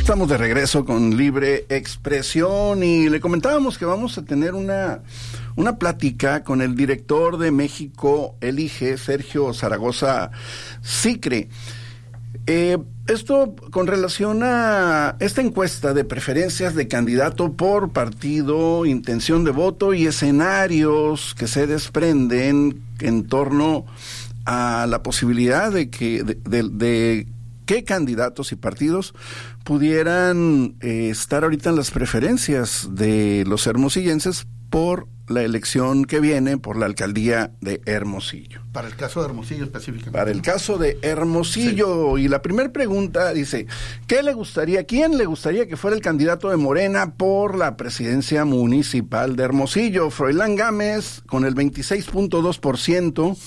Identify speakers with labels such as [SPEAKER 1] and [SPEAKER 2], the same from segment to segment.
[SPEAKER 1] Estamos de regreso con Libre Expresión y le comentábamos que vamos a tener una plática con el director de México Elige, Sergio Zaragoza Sicre. Esto con relación a esta encuesta de preferencias de candidato por partido, intención de voto y escenarios que se desprenden en torno a la posibilidad de que qué candidatos y partidos pudieran estar ahorita en las preferencias de los hermosillenses por la elección que viene por la alcaldía de Hermosillo.
[SPEAKER 2] Para el caso de Hermosillo específicamente.
[SPEAKER 1] Para el caso de Hermosillo. Sí. Y la primera pregunta dice, quién le gustaría que fuera el candidato de Morena por la presidencia municipal de Hermosillo? Froilán Gámez con el 26.2%.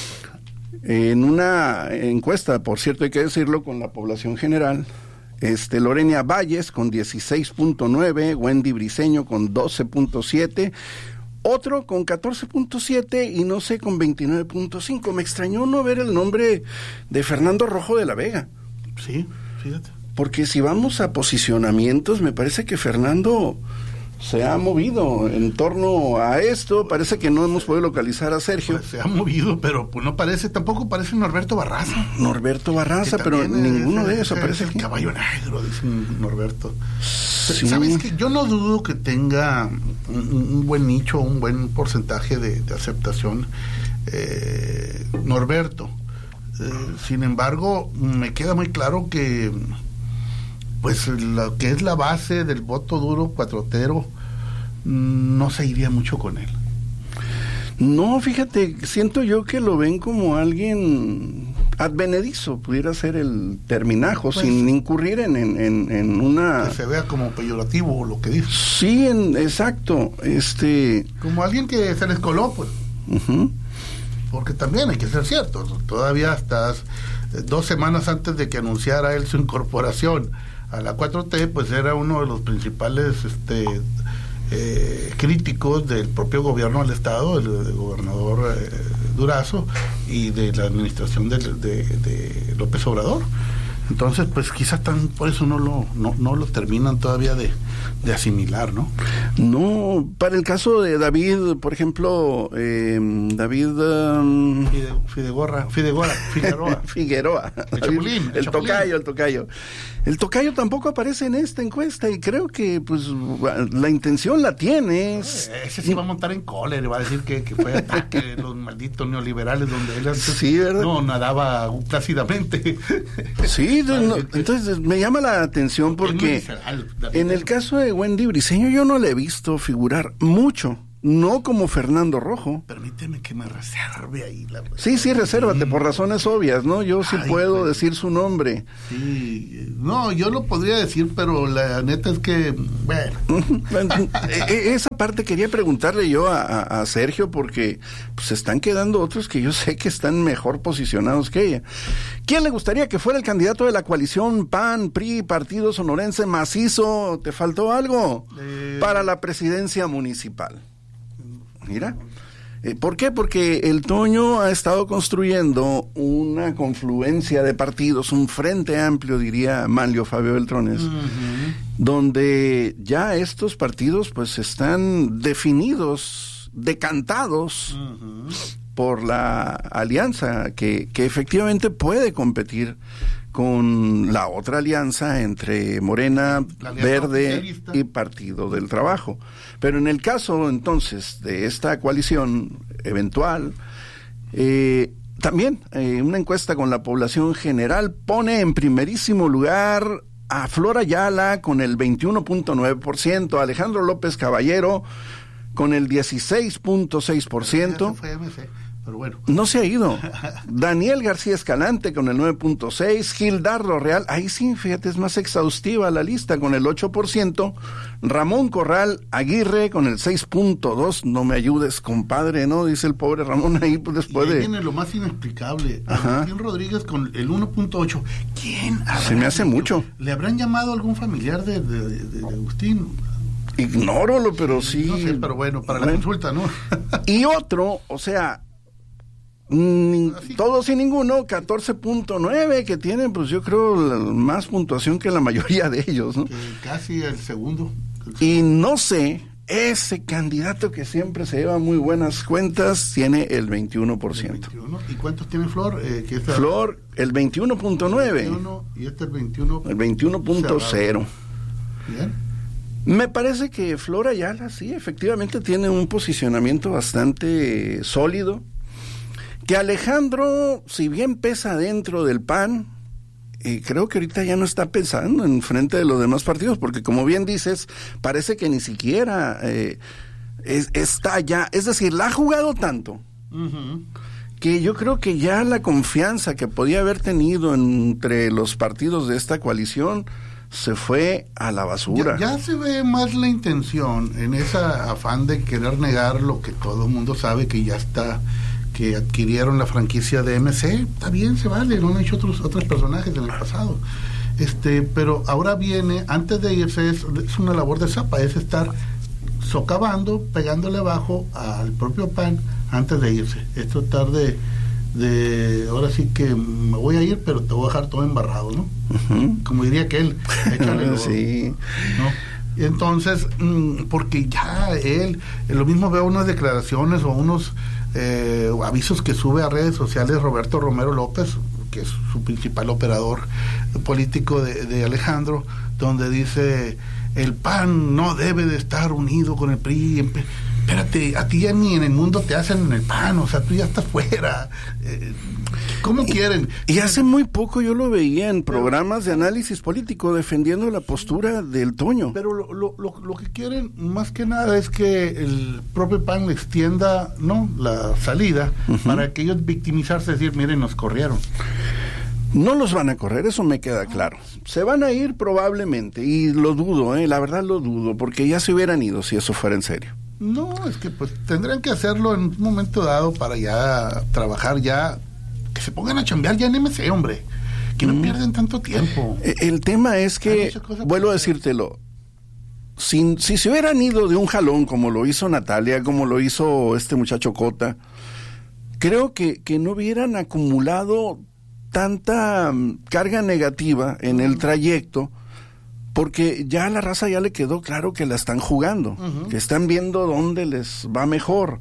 [SPEAKER 1] En una encuesta, por cierto, hay que decirlo, con la población general, Lorena Valles con 16.9, Wendy Briceño con 12.7, otro con 14.7 y no sé, con 29.5. Me extrañó no ver el nombre de Fernando Rojo de la Vega.
[SPEAKER 2] Sí, fíjate.
[SPEAKER 1] Porque si vamos a posicionamientos, me parece que Fernando se ha movido en torno a esto. Parece que no hemos podido localizar a Sergio.
[SPEAKER 2] Pues se ha movido, pero pues no parece, tampoco parece Norberto Barraza.
[SPEAKER 1] Norberto Barraza, pero ninguno de ellos aparece
[SPEAKER 2] el
[SPEAKER 1] aquí.
[SPEAKER 2] Caballo negro, dice Norberto.
[SPEAKER 1] Sí.
[SPEAKER 2] ¿Sabes qué? Yo no dudo que tenga un buen nicho, un buen porcentaje de aceptación Norberto. Sin embargo, me queda muy claro que pues lo que es la base del voto duro cuatrotero no se iría mucho con él.
[SPEAKER 1] No, fíjate, siento yo que lo ven como alguien advenedizo, pudiera ser el terminajo, pues, sin incurrir en una...
[SPEAKER 2] Que se vea como peyorativo lo que dice.
[SPEAKER 1] Sí, exacto.
[SPEAKER 2] Como alguien que se les coló, pues.
[SPEAKER 1] Uh-huh.
[SPEAKER 2] Porque también hay que ser cierto, todavía hasta 2 semanas antes de que anunciara él su incorporación a la 4T, pues era uno de los principales críticos del propio gobierno del estado, el gobernador Durazo, y de la administración de López Obrador. Entonces, pues quizás por eso no lo terminan todavía de asimilar, ¿no?
[SPEAKER 1] No, para el caso de David, por ejemplo,
[SPEAKER 2] Figueroa.
[SPEAKER 1] El tocayo. El tocayo tampoco aparece en esta encuesta y creo que pues la intención la tiene.
[SPEAKER 2] Ese sí va a montar en cólera, va a decir que fue ataque de los malditos neoliberales donde él antes
[SPEAKER 1] sí, ¿verdad?
[SPEAKER 2] No nadaba plácidamente.
[SPEAKER 1] Sí, entonces me llama la atención porque en el caso de Wendy Briceño yo no le he visto figurar mucho. No como Fernando Rojo.
[SPEAKER 2] Permíteme que me reserve ahí.
[SPEAKER 1] Sí, resérvate, por razones obvias, ¿no? Yo sí puedo decir su nombre.
[SPEAKER 2] Sí, no, yo lo podría decir, pero la neta es que, bueno.
[SPEAKER 1] Esa parte quería preguntarle yo a Sergio, porque pues están quedando otros que yo sé que están mejor posicionados que ella. ¿Quién le gustaría que fuera el candidato de la coalición PAN, PRI, Partido Sonorense Macizo? ¿Te faltó algo? Para la presidencia municipal. Mira, ¿por qué? Porque el Toño ha estado construyendo una confluencia de partidos, un frente amplio, diría Manlio Fabio Beltrones, donde ya estos partidos pues están definidos, decantados por la alianza que efectivamente puede competir con la otra alianza entre Morena, Verde y Partido del Trabajo. Pero en el caso entonces de esta coalición eventual, también una encuesta con la población general pone en primerísimo lugar a Flor Ayala con el 21.9%, Alejandro López Caballero con el 16.6%.
[SPEAKER 2] Pero bueno.
[SPEAKER 1] No se ha ido. Daniel García Escalante con el 9.6%, Gildardo Real, ahí sí, fíjate, es más exhaustiva la lista, con el 8%, Ramón Corral Aguirre con el 6.2%, no me ayudes, compadre, ¿no? Dice el pobre Ramón ahí, pues después de...
[SPEAKER 2] Tiene lo más inexplicable, Agustín Rodríguez con el 1.8%. ¿Quién?
[SPEAKER 1] Se me hace mucho.
[SPEAKER 2] ¿Le habrán llamado a algún familiar de Agustín?
[SPEAKER 1] Ignóralo, pero sí...
[SPEAKER 2] No sé, pero bueno, para la consulta, ¿no?
[SPEAKER 1] Y otro, o sea... Todos y ninguno, 14.9, que tienen, pues yo creo, más puntuación que la mayoría de ellos, ¿no?
[SPEAKER 2] Casi el segundo.
[SPEAKER 1] Y no sé, ese candidato que siempre se lleva muy buenas cuentas tiene el 21%.
[SPEAKER 2] ¿Y cuántos tiene Flor?
[SPEAKER 1] Flor, el 21.9.
[SPEAKER 2] Y este el 21.
[SPEAKER 1] El 21.0.
[SPEAKER 2] Bien.
[SPEAKER 1] Me parece que Flor Ayala, sí, efectivamente tiene un posicionamiento bastante sólido. Que Alejandro, si bien pesa dentro del PAN, creo que ahorita ya no está pensando en frente de los demás partidos, porque como bien dices, parece que ni siquiera está ya, es decir, la ha jugado tanto, que yo creo que ya la confianza que podía haber tenido entre los partidos de esta coalición se fue a la basura.
[SPEAKER 2] Ya se ve más la intención en ese afán de querer negar lo que todo el mundo sabe que ya está, que adquirieron la franquicia de MC. Está bien, se vale, lo han hecho otros personajes en el pasado. Pero ahora viene, antes de irse, es una labor de zapa, es estar socavando, pegándole abajo al propio PAN antes de irse. Es tratar de ahora sí que me voy a ir, pero te voy a dejar todo embarrado, ¿no? Como diría aquel, échale lodo,
[SPEAKER 1] sí.
[SPEAKER 2] ¿no? Entonces, porque ya lo mismo veo unas declaraciones o unos avisos que sube a redes sociales Roberto Romero López, que es su principal operador político de Alejandro, donde dice: el PAN no debe de estar unido con el PRI. Espérate, a ti ya ni en el mundo te hacen en el PAN, o sea, tú ya estás fuera. ¿Cómo quieren?
[SPEAKER 1] Y hace muy poco yo lo veía en programas de análisis político defendiendo la postura del Toño.
[SPEAKER 2] Pero lo que quieren más que nada es que el propio PAN le extienda, ¿no?, la salida, para que ellos victimizarse, decir, miren, nos corrieron.
[SPEAKER 1] No los van a correr, eso me queda claro. Se van a ir probablemente, y lo dudo, la verdad lo dudo, porque ya se hubieran ido si eso fuera en serio.
[SPEAKER 2] No, es que pues tendrán que hacerlo en un momento dado para ya trabajar, ya que se pongan a chambear ya en MC, hombre, que no pierden tanto tiempo.
[SPEAKER 1] El tema es que, vuelvo a decírtelo, si se hubieran ido de un jalón como lo hizo Natalia, como lo hizo este muchacho Cota, creo que no hubieran acumulado tanta carga negativa en el trayecto, porque ya a la raza ya le quedó claro que la están jugando, que están viendo dónde les va mejor.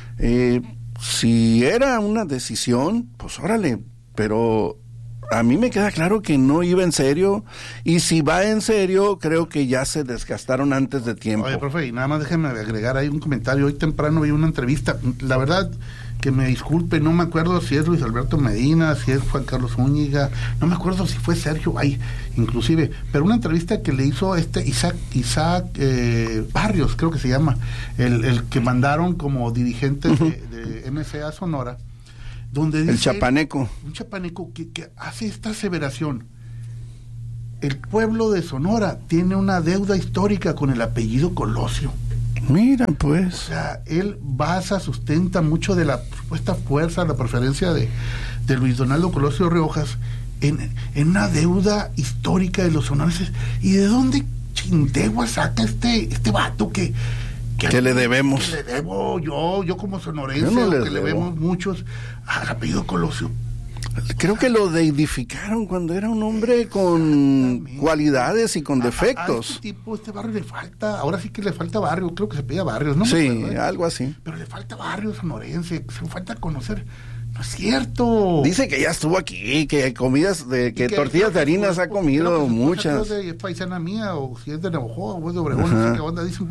[SPEAKER 1] Si era una decisión, pues órale, pero a mí me queda claro que no iba en serio, y si va en serio, creo que ya se desgastaron antes de tiempo.
[SPEAKER 2] Oye, profe, y nada más déjeme agregar ahí un comentario. Hoy temprano vi una entrevista, la verdad, que me disculpe, no me acuerdo si es Luis Alberto Medina, si es Juan Carlos Zúñiga, no me acuerdo si fue Sergio, inclusive, pero una entrevista que le hizo Isaac Barrios, creo que se llama, el que mandaron como dirigente de MCA Sonora, donde dice...
[SPEAKER 1] El chapaneco.
[SPEAKER 2] Un chapaneco que hace esta aseveración: el pueblo de Sonora tiene una deuda histórica con el apellido Colosio.
[SPEAKER 1] Mira, pues.
[SPEAKER 2] O sea, él sustenta mucho de la supuesta fuerza, la preferencia de Luis Donaldo Colosio Riojas en una deuda histórica de los sonorenses. ¿Y de dónde Chintegua saca este vato que
[SPEAKER 1] le debemos?
[SPEAKER 2] Que le debo yo como sonorense, que le debemos muchos al apellido Colosio.
[SPEAKER 1] Creo que lo deidificaron cuando era un hombre con cualidades y con defectos.
[SPEAKER 2] A este barrio le falta, ahora sí que le falta barrio, creo que se pedía Barrios, ¿no?
[SPEAKER 1] Sí, algo así.
[SPEAKER 2] Pero le falta barrio sonorense, se falta conocer. No es cierto.
[SPEAKER 1] Dice que ya estuvo aquí, que comidas que tortillas de harinas ha comido muchas.
[SPEAKER 2] Es paisana mía, o si es de Navajo o es de Obregón, no sé qué onda. Dicen,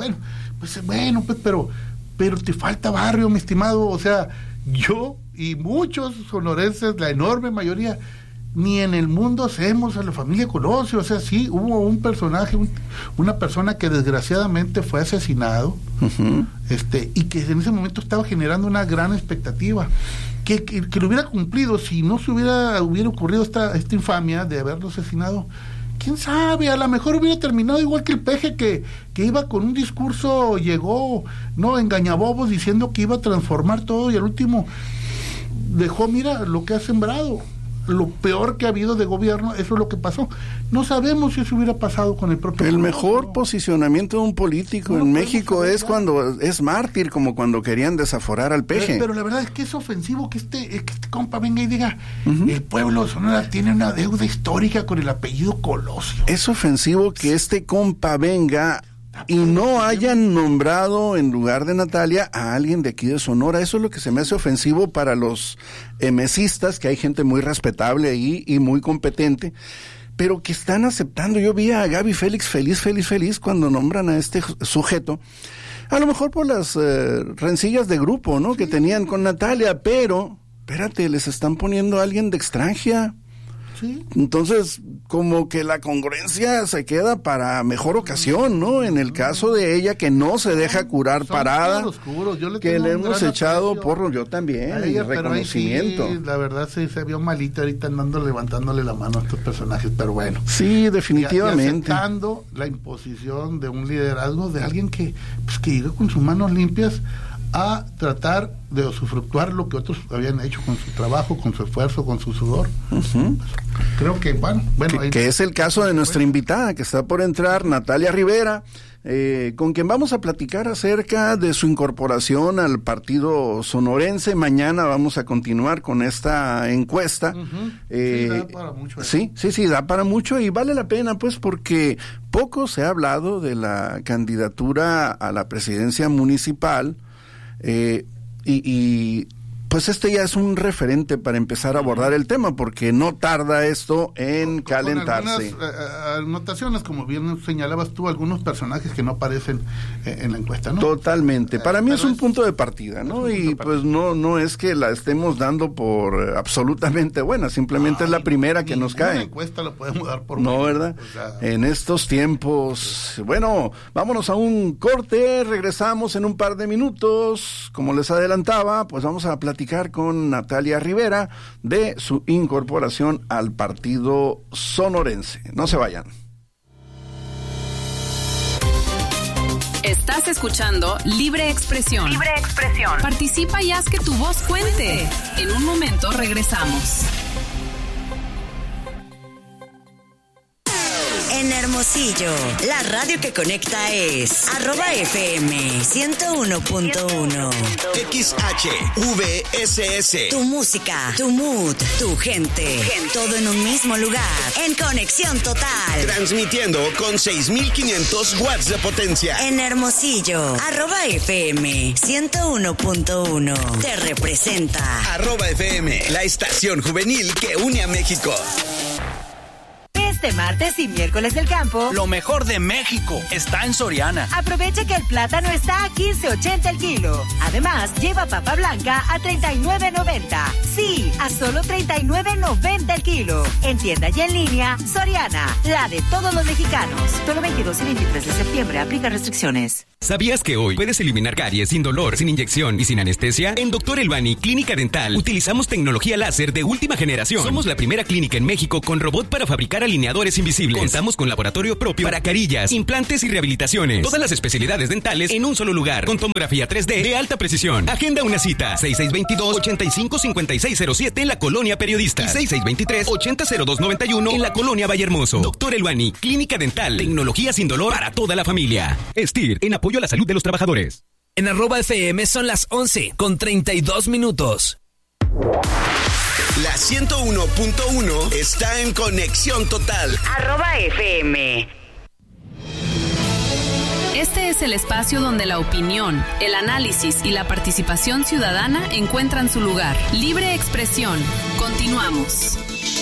[SPEAKER 2] pero te falta barrio, mi estimado. O sea, yo y muchos sonorenses, la enorme mayoría, ni en el mundo hacemos a la familia Colosio. O sea, sí, hubo un personaje, una persona que desgraciadamente fue asesinado, y que en ese momento estaba generando una gran expectativa, que lo hubiera cumplido si no se hubiera ocurrido esta infamia de haberlo asesinado. ¿Quién sabe? A lo mejor hubiera terminado igual que el Peje, que iba con un discurso, llegó, no, engañabobos, diciendo que iba a transformar todo, y al último dejó, mira, lo que ha sembrado. lo peor que ha habido de gobierno, eso es lo que pasó. No sabemos si eso hubiera pasado con el propio...
[SPEAKER 1] El mejor posicionamiento de un político en México es cuando es mártir, como cuando querían desaforar al Peje.
[SPEAKER 2] Pero la verdad es que es ofensivo que este compa venga y diga, el pueblo de Sonora tiene una deuda histórica con el apellido Colosio.
[SPEAKER 1] Es ofensivo que este compa venga y no hayan nombrado en lugar de Natalia a alguien de aquí de Sonora. Eso es lo que se me hace ofensivo para los mesistas, que hay gente muy respetable ahí y muy competente, pero que están aceptando. Yo vi a Gaby Félix feliz cuando nombran a este sujeto, a lo mejor por las rencillas de grupo, ¿no? Que tenían con Natalia, pero espérate, les están poniendo a alguien de extranjera. Sí. Entonces, como que la congruencia se queda para mejor ocasión, ¿no? En el caso de ella, que no se deja curar parada, que le hemos echado porro, yo también, y reconocimiento.
[SPEAKER 2] Sí, la verdad se vio malita ahorita andando levantándole la mano a estos personajes, pero bueno.
[SPEAKER 1] Sí, definitivamente.
[SPEAKER 2] Y aceptando la imposición de un liderazgo de alguien que llega con sus manos limpias a tratar de usufructuar lo que otros habían hecho con su trabajo, con su esfuerzo, con su sudor. Creo que,
[SPEAKER 1] que es el caso de nuestra invitada, que está por entrar, Natalia Rivera, con quien vamos a platicar acerca de su incorporación al partido sonorense. Mañana vamos a continuar con esta encuesta.
[SPEAKER 2] Sí, da para mucho.
[SPEAKER 1] Sí, da para mucho y vale la pena, pues, porque poco se ha hablado de la candidatura a la presidencia municipal. Y pues este ya es un referente para empezar a abordar el tema, porque no tarda esto en calentarse.
[SPEAKER 2] Con algunas anotaciones, como bien señalabas tú, algunos personajes que no aparecen en la encuesta, ¿no?
[SPEAKER 1] Totalmente. Para mí es un punto de partida, ¿no? Y pues no es que la estemos dando por absolutamente buena, simplemente es la primera que nos cae.
[SPEAKER 2] La encuesta la podemos dar por
[SPEAKER 1] no,
[SPEAKER 2] buena.
[SPEAKER 1] ¿verdad? O sea, en estos tiempos. Bueno, vámonos a un corte, regresamos en un par de minutos. Como les adelantaba, pues vamos a platicar con Natalia Rivera de su incorporación al partido sonorense. No se vayan.
[SPEAKER 3] Estás escuchando Libre Expresión. Libre Expresión. Participa y haz que tu voz cuente. En un momento regresamos.
[SPEAKER 4] En Hermosillo, la radio que conecta es @FM 101.1.
[SPEAKER 5] XHVSS.
[SPEAKER 4] Tu música, tu mood, tu gente. Todo en un mismo lugar. En conexión total.
[SPEAKER 5] Transmitiendo con 6,500 watts de potencia.
[SPEAKER 4] En Hermosillo, @FM 101.1. Te representa.
[SPEAKER 5] @FM, la estación juvenil que une a México.
[SPEAKER 6] Este martes y miércoles del campo,
[SPEAKER 7] lo mejor de México está en Soriana.
[SPEAKER 6] Aprovecha que el plátano está a $15.80 el kilo. Además, lleva papa blanca a $39.90. Sí, a solo $39.90 el kilo. En tienda y en línea, Soriana, la de todos los mexicanos. Solo 22 y 23 de septiembre, aplica restricciones.
[SPEAKER 8] ¿Sabías que hoy puedes eliminar caries sin dolor, sin inyección y sin anestesia? En Dr. Elbani Clínica Dental utilizamos tecnología láser de última generación. Somos la primera clínica en México con robot para fabricar alineadores invisibles. Contamos con laboratorio propio para carillas, implantes y rehabilitaciones. Todas las especialidades dentales en un solo lugar, con tomografía 3D de alta precisión. Agenda una cita, 6622-855607 en la Colonia Periodista y 6623-800291 en la Colonia Vallehermoso. Dr. Elbani Clínica Dental, tecnología sin dolor para toda la familia. STIR, en apoyo a la salud de los trabajadores.
[SPEAKER 9] En @FM son las 11:32.
[SPEAKER 5] La 101.1 está en conexión total.
[SPEAKER 4] @FM.
[SPEAKER 3] Este es el espacio donde la opinión, el análisis y la participación ciudadana encuentran su lugar. Libre Expresión. Continuamos.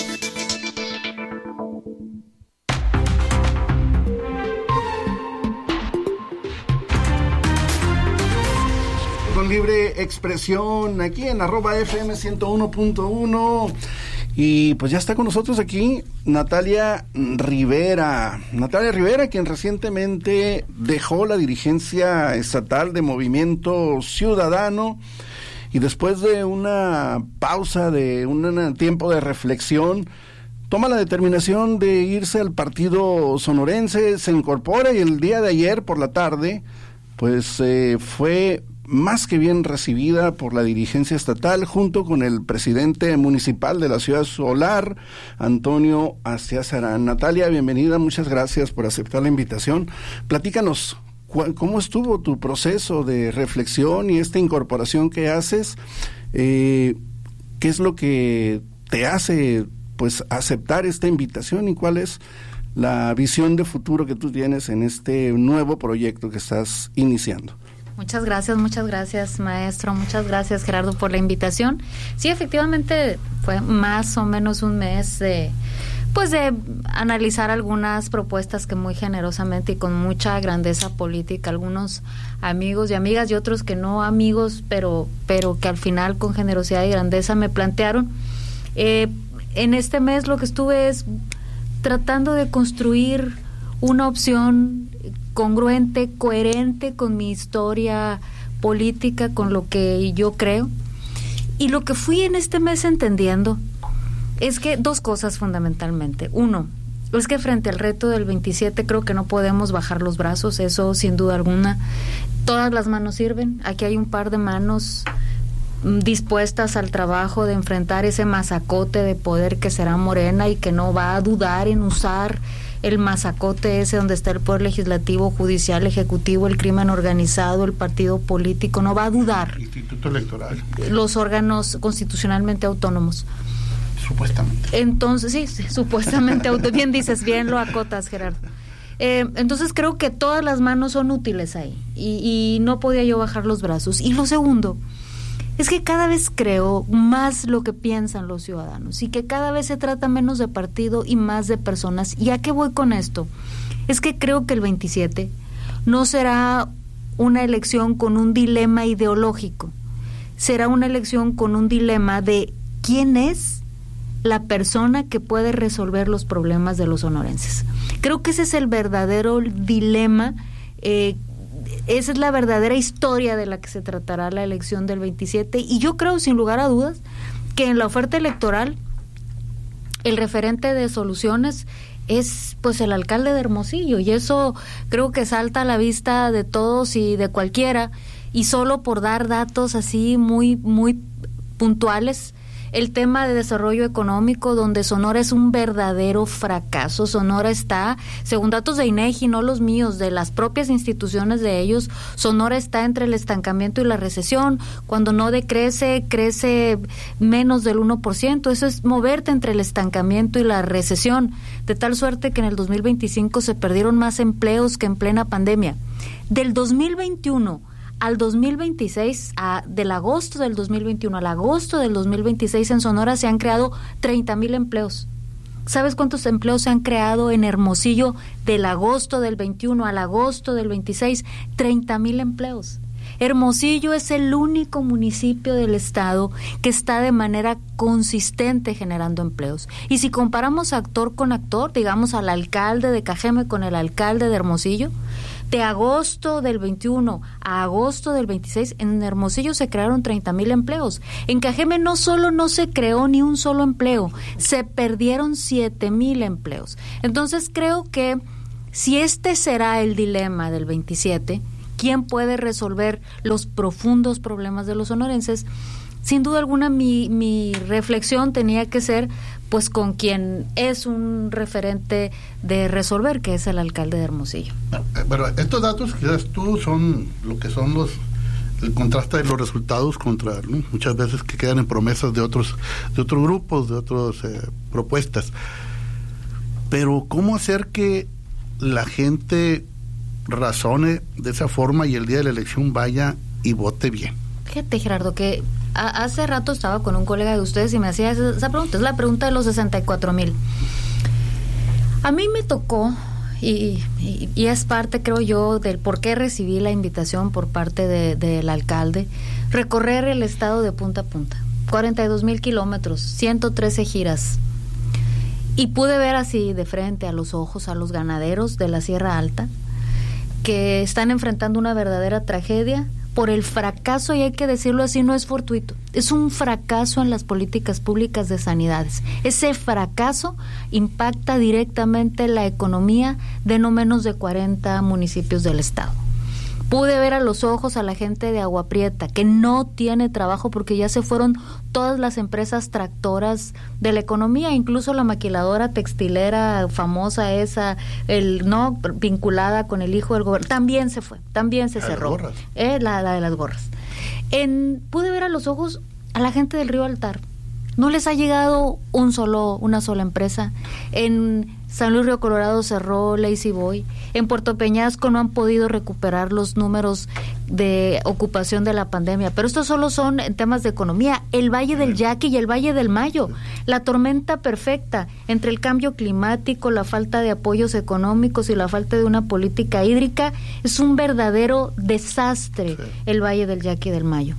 [SPEAKER 1] Con Libre Expresión aquí en @FM 101.1 y pues ya está con nosotros aquí Natalia Rivera, quien recientemente dejó la dirigencia estatal de Movimiento Ciudadano y después de una pausa, de un tiempo de reflexión, toma la determinación de irse al partido sonorense, se incorpora y el día de ayer por la tarde pues fue más que bien recibida por la dirigencia estatal, junto con el presidente municipal de la Ciudad Solar, Antonio Astiazarán. Natalia, bienvenida, muchas gracias por aceptar la invitación. Platícanos, ¿cómo estuvo tu proceso de reflexión y esta incorporación que haces? ¿Qué es lo que te hace pues aceptar esta invitación y cuál es la visión de futuro que tú tienes en este nuevo proyecto que estás iniciando?
[SPEAKER 10] Muchas gracias, maestro. Muchas gracias, Gerardo, por la invitación. Sí, efectivamente, fue más o menos un mes de analizar algunas propuestas que muy generosamente y con mucha grandeza política, algunos amigos y amigas y otros que no amigos, pero que al final con generosidad y grandeza me plantearon. En este mes lo que estuve es tratando de construir una opción congruente, coherente con mi historia política, con lo que yo creo. Y lo que fui en este mes entendiendo es que dos cosas fundamentalmente. Uno, es que frente al reto del 27 creo que no podemos bajar los brazos, eso sin duda alguna. Todas las manos sirven. Aquí hay un par de manos dispuestas al trabajo de enfrentar ese mazacote de poder que será Morena y que no va a dudar en usar el mazacote ese donde está el poder legislativo, judicial, ejecutivo, el crimen organizado, el partido político, no va a dudar.
[SPEAKER 2] Instituto Electoral.
[SPEAKER 10] Los órganos constitucionalmente autónomos.
[SPEAKER 2] Supuestamente.
[SPEAKER 10] Entonces, sí, supuestamente, bien dices, bien lo acotas, Gerardo. Entonces creo que todas las manos son útiles ahí y no podía yo bajar los brazos. Y lo segundo es que cada vez creo más lo que piensan los ciudadanos y que cada vez se trata menos de partido y más de personas. ¿Y a qué voy con esto? Es que creo que el 27 no será una elección con un dilema ideológico, será una elección con un dilema de quién es la persona que puede resolver los problemas de los sonorenses. Creo que ese es el verdadero dilema, esa es la verdadera historia de la que se tratará la elección del 27, y yo creo sin lugar a dudas que en la oferta electoral el referente de soluciones es pues el alcalde de Hermosillo, y eso creo que salta a la vista de todos y de cualquiera, y solo por dar datos así muy puntuales. El tema de desarrollo económico, donde Sonora es un verdadero fracaso. Sonora está, según datos de INEGI, no los míos, de las propias instituciones de ellos, Sonora está entre el estancamiento y la recesión. Cuando no decrece, crece menos del 1%. Eso es moverte entre el estancamiento y la recesión, de tal suerte que en el 2025 se perdieron más empleos que en plena pandemia. Del 2021 al 2026, del agosto del 2021 al agosto del 2026 en Sonora se han creado 30,000 empleos. ¿Sabes cuántos empleos se han creado en Hermosillo del agosto del 21 al agosto del 26? 30,000 empleos. Hermosillo es el único municipio del estado que está de manera consistente generando empleos. Y si comparamos actor con actor, digamos al alcalde de Cajeme con el alcalde de Hermosillo, de agosto del 21 a agosto del 26, en Hermosillo se crearon 30,000 empleos. En Cajeme no solo no se creó ni un solo empleo, se perdieron 7,000 empleos. Entonces creo que si este será el dilema del 27, ¿quién puede resolver los profundos problemas de los sonorenses? Sin duda alguna mi reflexión tenía que ser pues con quien es un referente de resolver, que es el alcalde de Hermosillo.
[SPEAKER 2] Pero estos datos que das tú son lo que son el contraste de los resultados contra, ¿no?, muchas veces que quedan en promesas de otros grupos, de otras propuestas. Pero ¿cómo hacer que la gente razone de esa forma y el día de la elección vaya y vote bien?
[SPEAKER 10] Fíjate, Gerardo, que hace rato estaba con un colega de ustedes y me hacía esa pregunta, es la pregunta de los 64,000. A mí me tocó, y es parte, creo yo, del por qué recibí la invitación por parte del alcalde, recorrer el estado de punta a punta, 42,000 kilómetros, 113 giras, y pude ver así de frente a los ojos a los ganaderos de la Sierra Alta, que están enfrentando una verdadera tragedia por el fracaso, y hay que decirlo así, no es fortuito, es un fracaso en las políticas públicas de sanidades. Ese fracaso impacta directamente la economía de no menos de 40 municipios del estado. Pude ver a los ojos a la gente de Agua Prieta, que no tiene trabajo porque ya se fueron todas las empresas tractoras de la economía, incluso la maquiladora textilera famosa esa, vinculada con el hijo del gobernador, también se fue, también se cerró. La de las gorras. Pude ver a los ojos a la gente del Río Altar. No les ha llegado una sola empresa. En San Luis Río Colorado cerró Lazy Boy. En Puerto Peñasco no han podido recuperar los números de ocupación de la pandemia. Pero estos solo son en temas de economía. El Valle del Yaqui y el Valle del Mayo. La tormenta perfecta entre el cambio climático, la falta de apoyos económicos y la falta de una política hídrica. Es un verdadero desastre el Valle del Yaqui y del Mayo.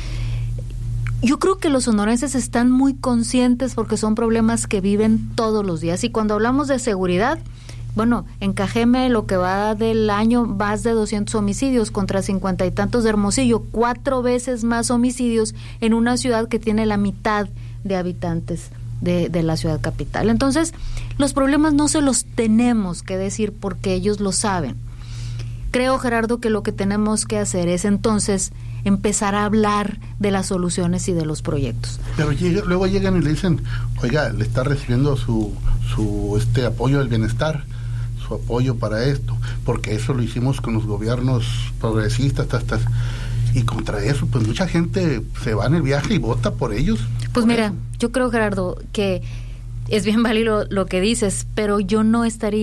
[SPEAKER 10] Yo creo que los sonorenses están muy conscientes porque son problemas que viven todos los días. Y cuando hablamos de seguridad, bueno, en Cajeme lo que va del año, más de 200 homicidios contra 50 y tantos de Hermosillo, 4 veces más homicidios en una ciudad que tiene la mitad de habitantes de la ciudad capital. Entonces, los problemas no se los tenemos que decir porque ellos lo saben. Creo, Gerardo, que lo que tenemos que hacer es entonces empezar a hablar de las soluciones y de los proyectos.
[SPEAKER 2] Pero luego llegan y le dicen, oiga, le está recibiendo su apoyo del bienestar, su apoyo para esto, porque eso lo hicimos con los gobiernos progresistas, y contra eso, pues mucha gente se va en el viaje y vota por ellos.
[SPEAKER 10] Pues mira, yo creo, Gerardo, que es bien válido lo que dices, pero yo no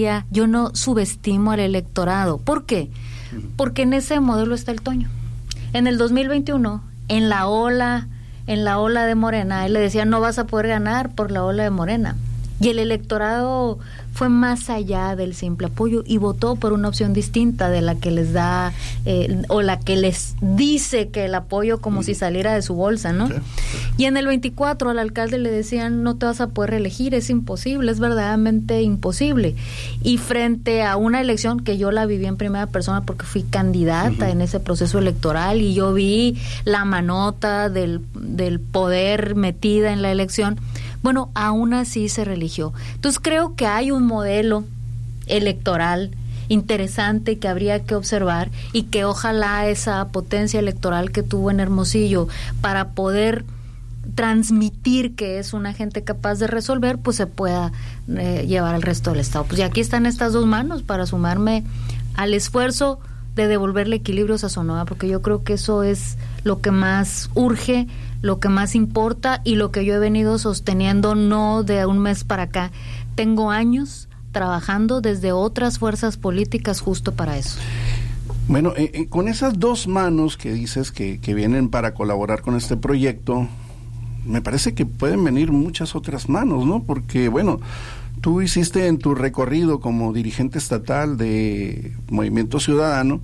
[SPEAKER 10] subestimo al electorado. ¿Por qué? Porque en ese modelo está el Toño. En el 2021, en la ola de Morena, él le decía, no vas a poder ganar por la ola de Morena. Y el electorado fue más allá del simple apoyo y votó por una opción distinta de la que les da o la que les dice que el apoyo como si saliera de su bolsa, ¿no? Sí. Y en el 24 al alcalde le decían, no te vas a poder reelegir, es imposible, es verdaderamente imposible. Y frente a una elección que yo la viví en primera persona porque fui candidata en ese proceso electoral y yo vi la manota del poder metida en la elección, bueno, aún así se religió. Entonces creo que hay un modelo electoral interesante que habría que observar y que ojalá esa potencia electoral que tuvo en Hermosillo para poder transmitir que es una gente capaz de resolver, pues se pueda llevar al resto del estado. Pues y aquí están estas dos manos para sumarme al esfuerzo de devolverle equilibrios a Sonora, porque yo creo que eso es lo que más urge, lo que más importa y lo que yo he venido sosteniendo no de un mes para acá. Tengo años trabajando desde otras fuerzas políticas justo para eso.
[SPEAKER 1] Bueno, con esas dos manos que dices que vienen para colaborar con este proyecto, me parece que pueden venir muchas otras manos, ¿no? Porque, bueno, tú hiciste en tu recorrido como dirigente estatal de Movimiento Ciudadano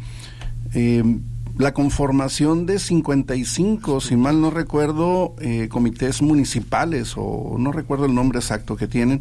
[SPEAKER 1] la conformación de 55, si mal no recuerdo, comités municipales, o no recuerdo el nombre exacto que tienen,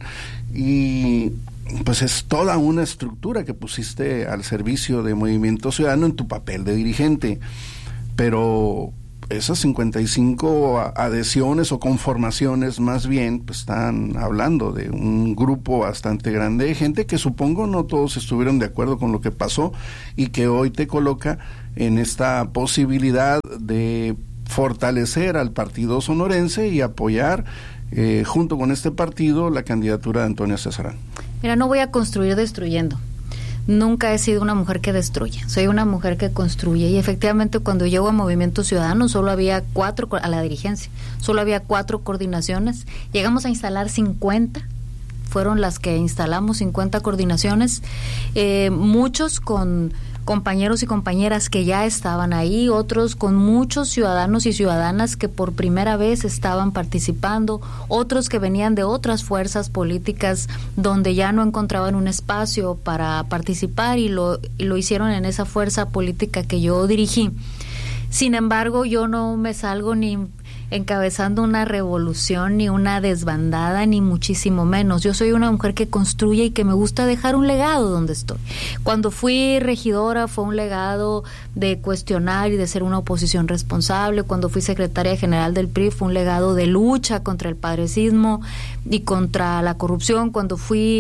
[SPEAKER 1] y pues es toda una estructura que pusiste al servicio de Movimiento Ciudadano en tu papel de dirigente, pero esas 55 adhesiones o conformaciones más bien, pues están hablando de un grupo bastante grande de gente que supongo no todos estuvieron de acuerdo con lo que pasó y que hoy te coloca en esta posibilidad de fortalecer al partido sonorense y apoyar junto con este partido la candidatura de Antonia Cesarán.
[SPEAKER 10] Mira, no voy a construir destruyendo. Nunca he sido una mujer que destruye, soy una mujer que construye, y efectivamente cuando llego a Movimiento Ciudadano solo había 4, a la dirigencia, solo había 4 coordinaciones, llegamos a instalar 50, fueron las que instalamos, 50 coordinaciones, muchos con compañeros y compañeras que ya estaban ahí, otros con muchos ciudadanos y ciudadanas que por primera vez estaban participando, otros que venían de otras fuerzas políticas donde ya no encontraban un espacio para participar y lo hicieron en esa fuerza política que yo dirigí. Sin embargo, yo no me salgo ni encabezando una revolución, ni una desbandada, ni muchísimo menos. Yo soy una mujer que construye y que me gusta dejar un legado donde estoy. Cuando fui regidora fue un legado de cuestionar y de ser una oposición responsable. Cuando fui secretaria general del PRI fue un legado de lucha contra el padrecismo y contra la corrupción. Cuando fui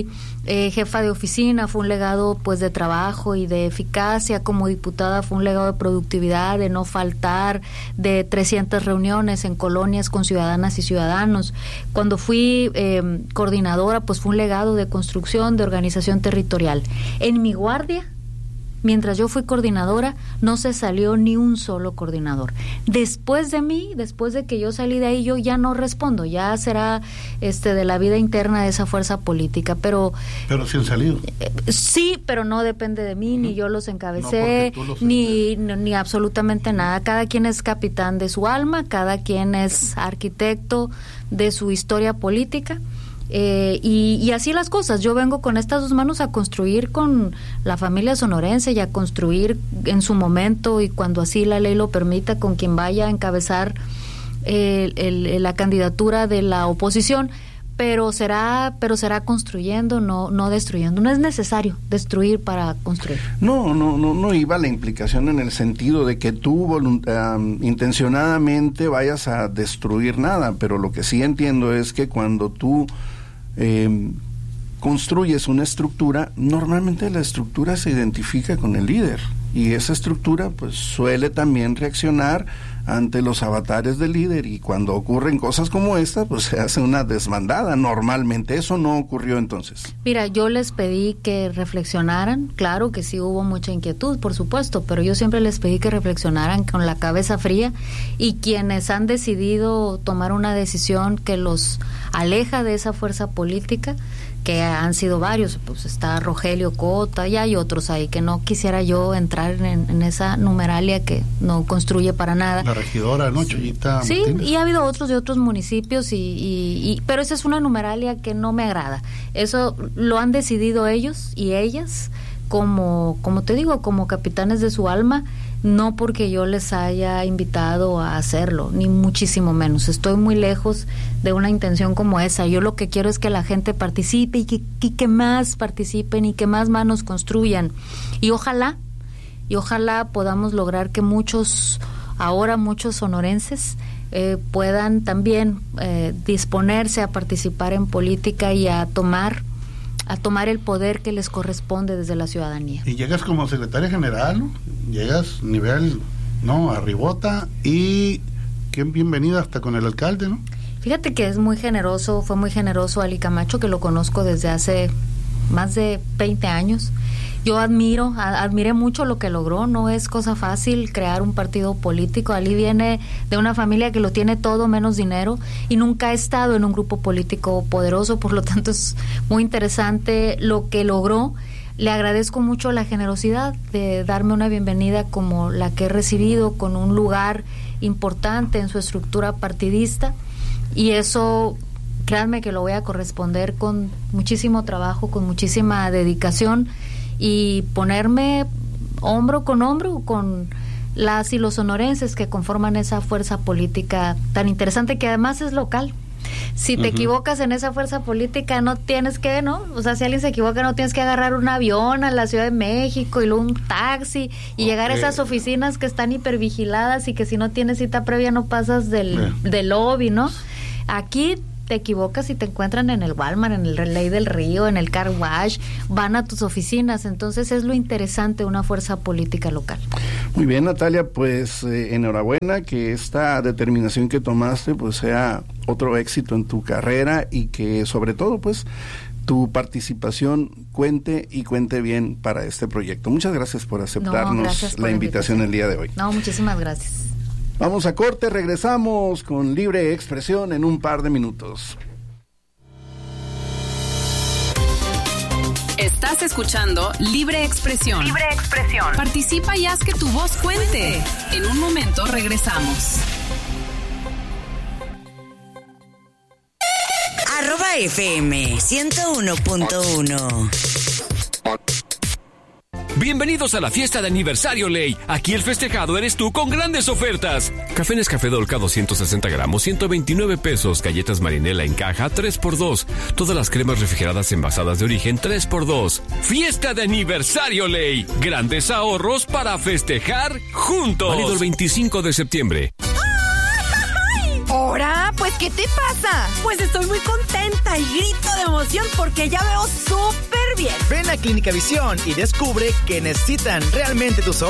[SPEAKER 10] jefa de oficina, fue un legado pues de trabajo y de eficacia. Como diputada fue un legado de productividad, de no faltar, de 300 reuniones en colonias con ciudadanas y ciudadanos. Cuando fui coordinadora, pues fue un legado de construcción, de organización territorial. En mi guardia, mientras yo fui coordinadora, no se salió ni un solo coordinador. Después de mí, después de que yo salí de ahí, yo ya no respondo, ya será de la vida interna de esa fuerza política, pero
[SPEAKER 2] sí han salido.
[SPEAKER 10] Sí, pero no depende de mí, ni yo los encabecé, ni absolutamente nada. Cada quien es capitán de su alma, cada quien es arquitecto de su historia política. Y así las cosas. Yo vengo con estas dos manos a construir con la familia sonorense y a construir en su momento, y cuando así la ley lo permita, con quien vaya a encabezar la candidatura de la oposición, pero será construyendo, no destruyendo. No es necesario destruir para construir.
[SPEAKER 1] No iba la implicación en el sentido de que tú intencionadamente vayas a destruir nada, pero lo que sí entiendo es que cuando tú construyes una estructura, normalmente la estructura se identifica con el líder, y esa estructura pues suele también reaccionar ante los avatares del líder, y cuando ocurren cosas como esta, pues se hace una desbandada. Normalmente eso no ocurrió entonces.
[SPEAKER 10] Mira, yo les pedí que reflexionaran, claro que sí hubo mucha inquietud, por supuesto, pero yo siempre les pedí que reflexionaran con la cabeza fría, y quienes han decidido tomar una decisión que los aleja de esa fuerza política, que han sido varios, pues está Rogelio Cota, y hay otros ahí que no quisiera yo entrar en esa numeralia que no construye para nada.
[SPEAKER 2] La regidora, ¿no? Chuyita
[SPEAKER 10] Sí,
[SPEAKER 2] Martínez.
[SPEAKER 10] Y ha habido otros de otros municipios, pero esa es una numeralia que no me agrada. Eso lo han decidido ellos y ellas, como te digo, como capitanes de su alma, no porque yo les haya invitado a hacerlo, ni muchísimo menos. Estoy muy lejos de una intención como esa. Yo lo que quiero es que la gente participe y que más participen y que más manos construyan. Y ojalá podamos lograr que muchos sonorenses puedan también disponerse a participar en política y a tomar el poder que les corresponde desde la ciudadanía.
[SPEAKER 2] Y llegas como secretaria general, ¿no? Llegas nivel, ¿no? Arribota, y qué bienvenida hasta con el alcalde, ¿no?
[SPEAKER 10] Fíjate que fue muy generoso Ali Camacho, que lo conozco desde hace más de 20 años. Yo admiré mucho lo que logró. No es cosa fácil crear un partido político. Ali viene de una familia que lo tiene todo menos dinero y nunca ha estado en un grupo político poderoso, por lo tanto es muy interesante lo que logró. Le agradezco mucho la generosidad de darme una bienvenida como la que he recibido, con un lugar importante en su estructura partidista, y eso, créanme que lo voy a corresponder con muchísimo trabajo, con muchísima dedicación, y ponerme hombro con las y los sonorenses que conforman esa fuerza política tan interesante, que además es local. Si te equivocas en esa fuerza política, no tienes que, ¿no? O sea, si alguien se equivoca, no tienes que agarrar un avión a la Ciudad de México y luego un taxi y llegar a esas oficinas que están hipervigiladas, y que si no tienes cita previa no pasas del lobby, ¿no? Aquí te equivocas y te encuentran en el Walmart, en el Relay del Río, en el Car Wash, van a tus oficinas. Entonces es lo interesante, una fuerza política local.
[SPEAKER 1] Muy bien, Natalia, pues enhorabuena, que esta determinación que tomaste pues sea otro éxito en tu carrera, y que sobre todo pues tu participación cuente bien para este proyecto. Muchas gracias por aceptarnos la invitación el día de hoy.
[SPEAKER 10] No, muchísimas gracias.
[SPEAKER 1] Vamos a corte, regresamos con Libre Expresión en un par de minutos.
[SPEAKER 3] Estás escuchando Libre Expresión. Libre Expresión. Participa y haz que tu voz cuente. En un momento regresamos.
[SPEAKER 4] @FM 101.1.
[SPEAKER 9] Bienvenidos a la fiesta de aniversario Ley. Aquí el festejado eres tú con grandes ofertas. Café Nescafé Dolca 260 gramos, 129 pesos. Galletas Marinela en caja, 3x2. Todas las cremas refrigeradas envasadas de origen, 3x2. Fiesta de aniversario Ley. Grandes ahorros para festejar juntos. Válido el 25 de septiembre.
[SPEAKER 11] Ahora, pues Pues, ¿qué te pasa?
[SPEAKER 12] Pues estoy muy contenta y grito de emoción porque ya veo súper bien.
[SPEAKER 11] Ven a Clínica Visión y descubre que necesitan realmente tus ojos.